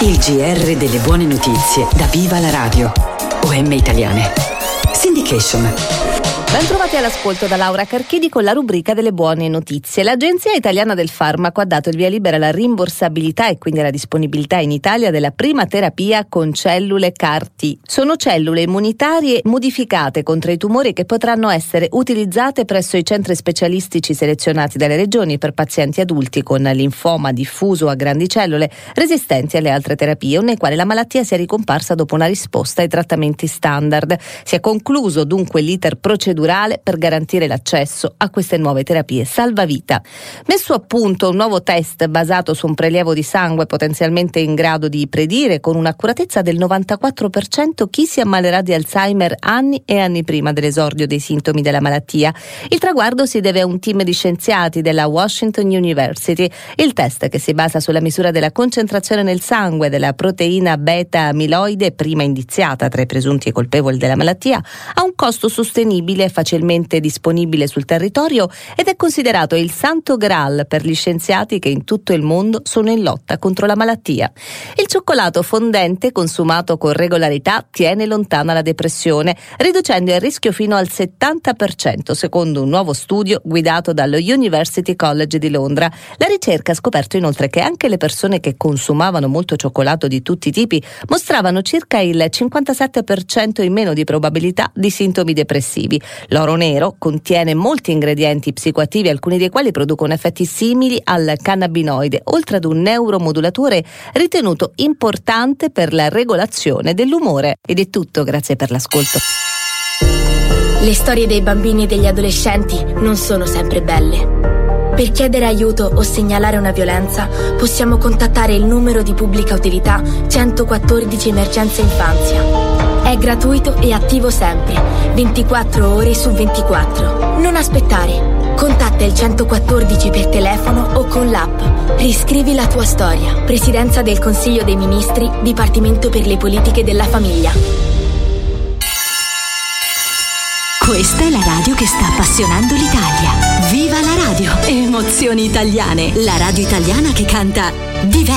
Il GR delle buone notizie da Viva la Radio. OM Italiane. Syndication. Ben trovati all'ascolto da Laura Carchidi con la rubrica delle buone notizie. L'Agenzia Italiana del Farmaco ha dato il via libera alla rimborsabilità e quindi alla disponibilità in Italia della prima terapia con cellule CAR-T. Sono cellule immunitarie modificate contro i tumori che potranno essere utilizzate presso i centri specialistici selezionati dalle regioni per pazienti adulti con linfoma diffuso a grandi cellule resistenti alle altre terapie o nei quali la malattia sia ricomparsa dopo una risposta ai trattamenti standard. Si è concluso dunque l'iter procedurale per garantire l'accesso a queste nuove terapie salvavita. Messo a punto un nuovo test basato su un prelievo di sangue potenzialmente in grado di predire con un'accuratezza del 94% chi si ammalerà di Alzheimer anni e anni prima dell'esordio dei sintomi della malattia. Il traguardo si deve a un team di scienziati della Washington University. Il test, che si basa sulla misura della concentrazione nel sangue della proteina beta-amiloide, prima indiziata tra i presunti colpevoli della malattia, ha un costo sostenibile, facilmente disponibile sul territorio ed è considerato il santo graal per gli scienziati che in tutto il mondo sono in lotta contro la malattia. Il cioccolato fondente consumato con regolarità tiene lontana la depressione, riducendo il rischio fino al 70% secondo un nuovo studio guidato dallo University College di Londra. La ricerca ha scoperto inoltre che anche le persone che consumavano molto cioccolato di tutti i tipi mostravano circa il 57% in meno di probabilità di sintomi depressivi. L'oro nero contiene molti ingredienti psicoattivi, alcuni dei quali producono effetti simili al cannabinoide, oltre ad un neuromodulatore ritenuto importante per la regolazione dell'umore. Ed è tutto, grazie per l'ascolto. Le storie dei bambini e degli adolescenti non sono sempre belle. Per chiedere aiuto o segnalare una violenza possiamo contattare il numero di pubblica utilità 114 Emergenza Infanzia. È gratuito e attivo sempre, 24 ore su 24. Non aspettare. Contatta il 114 per telefono o con l'app. Riscrivi la tua storia. Presidenza del Consiglio dei Ministri, Dipartimento per le Politiche della Famiglia. Questa è la radio che sta appassionando l'Italia. Viva la radio! Emozioni italiane. La radio italiana che canta diverso.